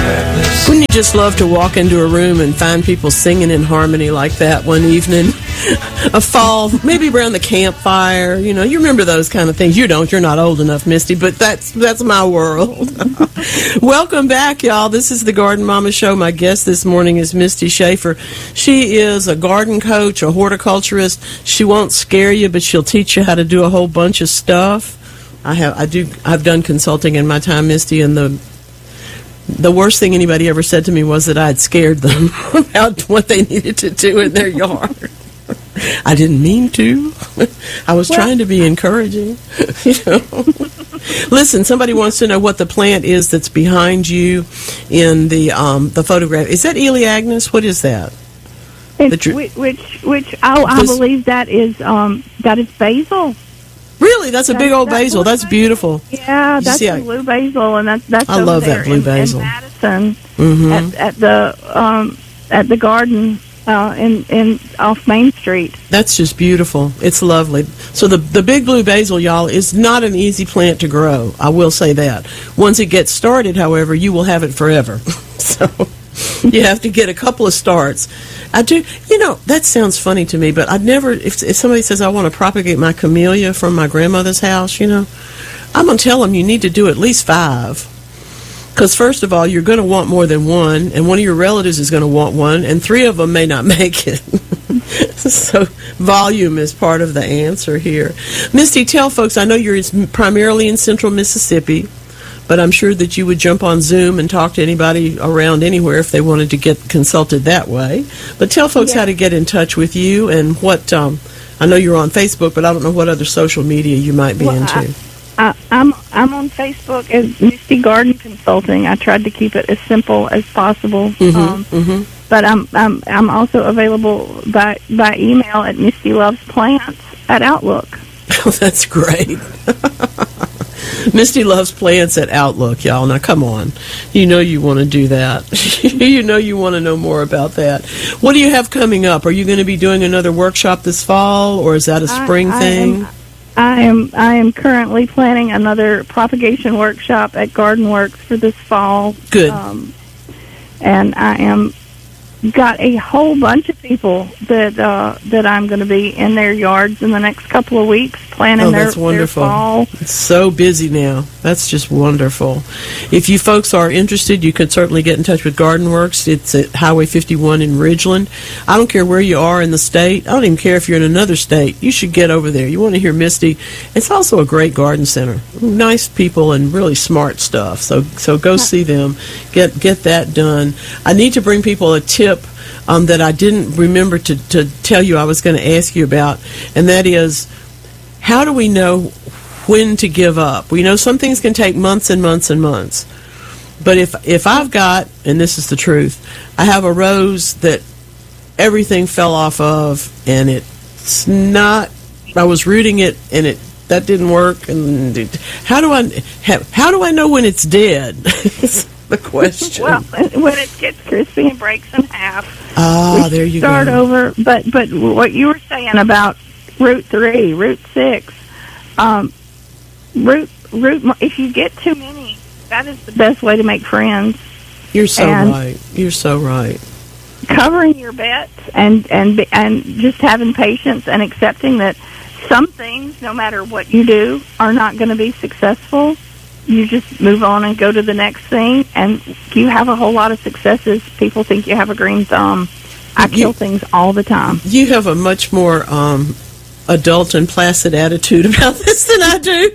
Wouldn't you just love to walk into a room and find people singing in harmony like that one evening? A fall, maybe around the campfire. You know, you remember those kind of things. You don't. You're not old enough, Misty, but that's my world. Welcome back, y'all. This is the Garden Mama Show. My guest this morning is Misty Schaefer. She is a garden coach, a horticulturist. She won't scare you, but she'll teach you how to do a whole bunch of stuff. I've done consulting in my time, Misty, and the worst thing anybody ever said to me was that I had scared them about what they needed to do in their yard. I didn't mean to. I was trying to be encouraging. You know. Listen, somebody wants to know what the plant is that's behind you in the photograph. Is that Elaeagnus? What is that? I believe that is basil. Really? That's a big old basil. That's beautiful. Yeah, that's a blue basil, and that's I love that blue basil. In Madison, at the garden in off Main Street. That's just beautiful. It's lovely. So the big blue basil, y'all, is not an easy plant to grow. I will say that. Once it gets started, however, you will have it forever. So you have to get a couple of starts. I do. You know, that sounds funny to me, but I'd never, if somebody says I want to propagate my camellia from my grandmother's house, you know, I'm going to tell them you need to do at least 5. Because first of all, you're going to want more than one, and one of your relatives is going to want one, and 3 of them may not make it. So volume is part of the answer here. Misty, tell folks, I know you're primarily in central Mississippi, but I'm sure that you would jump on Zoom and talk to anybody around anywhere if they wanted to get consulted that way. But tell folks how to get in touch with you and what, I know you're on Facebook, but I don't know what other social media you might be into. I'm on Facebook as Misty Garden Consulting. I tried to keep it as simple as possible. But I'm also available by email at mistylovesplants@outlook. Oh, that's great. Misty Loves Plants at Outlook, y'all. Now, come on. You know you want to do that. You know you want to know more about that. What do you have coming up? Are you going to be doing another workshop this fall, or is that a spring thing? I am currently planning another propagation workshop at Garden Works for this fall. Good. And I am got a whole bunch of people that I'm going to be in their yards in the next couple of weeks planning their fall. It's so busy now. That's just wonderful. If you folks are interested, you can certainly get in touch with Garden Works. It's at Highway 51 in Ridgeland. I don't care where you are in the state. I don't even care if you're in another state. You should get over there. You want to hear Misty. It's also a great garden center. Nice people and really smart stuff. So go see them. Get that done. I need to bring people a tip that I didn't remember to tell you I was going to ask you about, and that is, how do we know when to give up? We know some things can take months and months and months, but if I've got, and this is the truth, I have a rose that everything fell off of, and it's not, I was rooting it, and that didn't work, and how do I know when it's dead? The question. Well, when it gets crispy and breaks in half, there you start go. over. But what you were saying about root 3, root 6, root. If you get too many, that is the best way to make friends. You're so right. You're so right. Covering your bets and just having patience and accepting that some things, no matter what you do, are not going to be successful. You just move on and go to the next thing, and you have a whole lot of successes. People think you have a green thumb. I kill things all the time. You have a much more adult and placid attitude about this than I do.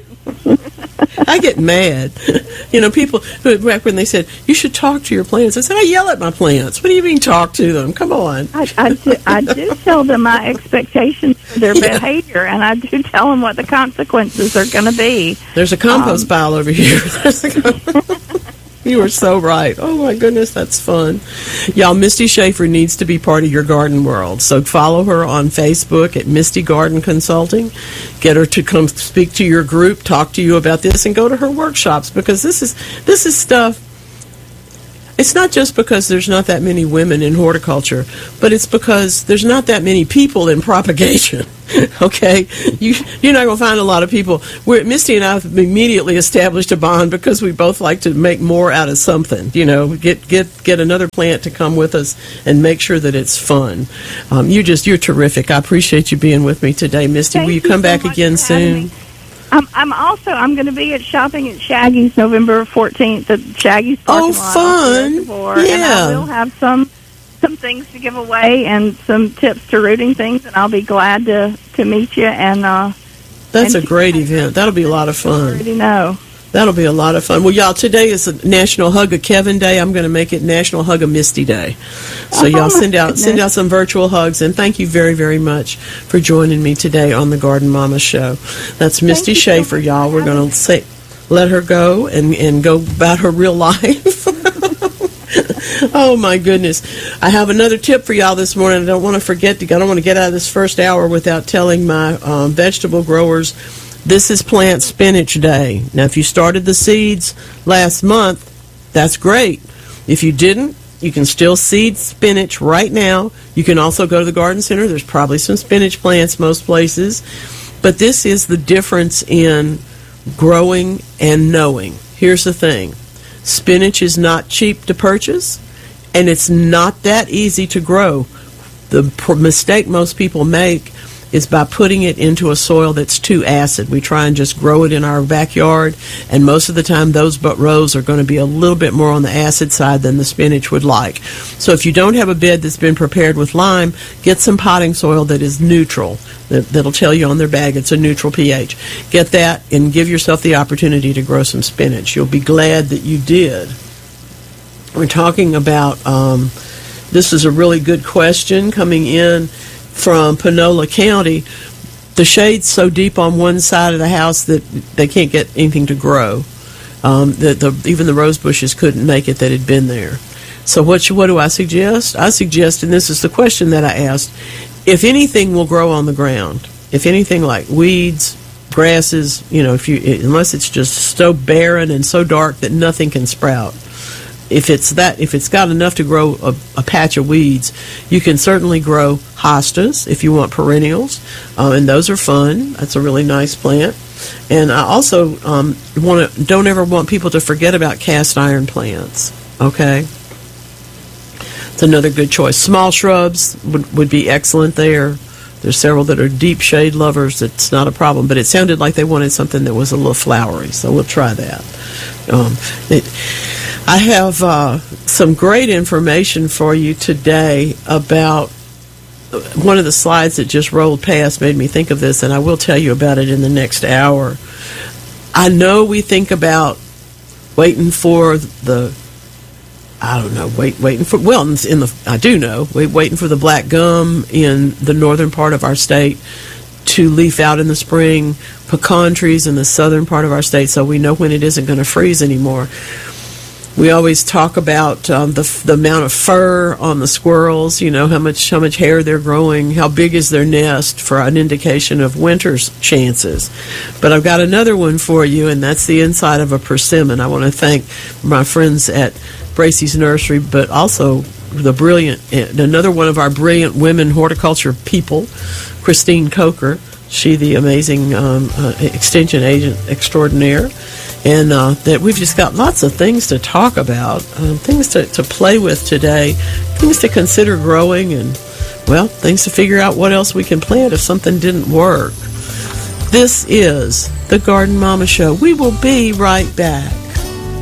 I get mad. You know, people, back when they said, you should talk to your plants, I said, I yell at my plants. What do you mean talk to them? Come on. I do tell them my expectations for their behavior, and I do tell them what the consequences are going to be. There's a compost pile over here. You are so right. Oh, my goodness, that's fun. Y'all, Misty Schaefer needs to be part of your garden world. So follow her on Facebook at Misty Garden Consulting. Get her to come speak to your group, talk to you about this, and go to her workshops, because this is stuff. it's not just because there's not that many women in horticulture, but it's because there's not that many people in propagation. Okay, you're not going to find a lot of people. Misty and I have immediately established a bond because we both like to make more out of something. You know, get another plant to come with us and make sure that it's fun. You're terrific. I appreciate you being with me today, Misty. Will you come back again soon? I'm going to be at shopping at Shaggy's November 14th at Shaggy's parking lot. Fun! Yeah, and I will have some things to give away and some tips to rooting things, and I'll be glad to meet you. And that's a great event. That'll be a lot of fun. I already know. That'll be a lot of fun. Well, y'all, today is National Hug a Kevin Day. I'm going to make it National Hug a Misty Day. So y'all send out some virtual hugs, and thank you very, very much for joining me today on the Garden Mama Show. That's Misty Schaefer, y'all. We're going to let her go and go about her real life. Oh my goodness. I have another tip for y'all this morning. I don't want to get out of this first hour without telling my vegetable growers, this is Plant Spinach Day. Now, if you started the seeds last month, that's great. If you didn't, you can still seed spinach right now. You can also go to the garden center. There's probably some spinach plants most places. But this is the difference in growing and knowing. Here's the thing. Spinach is not cheap to purchase, and it's not that easy to grow. The mistake most people make is by putting it into a soil that's too acid. We try and just grow it in our backyard, and most of the time those rows are going to be a little bit more on the acid side than the spinach would like. So if you don't have a bed that's been prepared with lime, get some potting soil that is neutral. That'll tell you on their bag it's a neutral pH. Get that and give yourself the opportunity to grow some spinach. You'll be glad that you did. We're talking about, this is a really good question coming in from Panola County. The shade's so deep on one side of the house that they can't get anything to grow. Even the rose bushes couldn't make it that had been there. So what do I suggest? I suggest, and this is the question that I asked, if anything will grow on the ground, if anything like weeds, grasses, unless it's just so barren and so dark that nothing can sprout. If it's got enough to grow a patch of weeds, you can certainly grow hostas if you want perennials, and those are fun. That's a really nice plant. And I also don't ever want people to forget about cast iron plants. Okay, it's another good choice. Small shrubs would be excellent there. There's several that are deep shade lovers. It's not a problem, but it sounded like they wanted something that was a little flowery, so we'll try that. I have some great information for you today about one of the slides that just rolled past made me think of this, and I will tell you about it in the next hour. I know we think about waiting for the waiting for the black gum in the northern part of our state to leaf out in the spring, pecan trees in the southern part of our state, so we know when it isn't going to freeze anymore. We always talk about the amount of fur on the squirrels, how much hair they're growing, how big is their nest for an indication of winter's chances. But I've got another one for you, and that's the inside of a persimmon. I want to thank my friends at Bracey's Nursery, but also another one of our brilliant women horticulture people, Christine Coker. She, the amazing extension agent extraordinaire. And that we've just got lots of things to talk about, things to play with today, things to consider growing, and, things to figure out what else we can plant if something didn't work. This is the Garden Mama Show. We will be right back.